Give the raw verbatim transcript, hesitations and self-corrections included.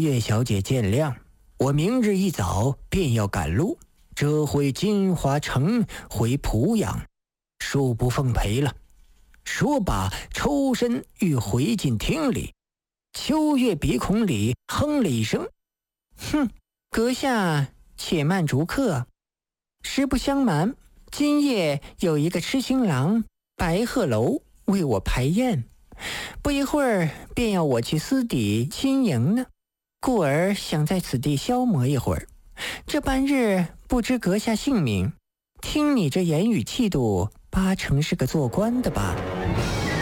愿小姐见谅，我明日一早便要赶路，折回金华城回濮阳，恕不奉陪了。”说罢抽身欲回进厅里。秋月鼻孔里哼了一声：“哼，阁下且慢逐客。实不相瞒，今夜有一个痴情郎白鹤楼为我排宴，不一会儿便要我去私底亲迎呢，故而想在此地消磨一会儿。这半日不知阁下姓名，听你这言语气度，八成是个做官的吧？”